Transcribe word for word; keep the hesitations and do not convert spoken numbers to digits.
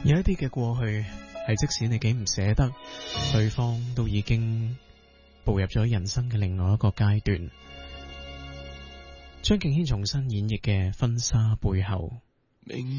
有一啲嘅過去係即使你幾唔捨得，對方都已經步入咗人生嘅另外一個階段。張敬軒重新演繹嘅婚紗背後。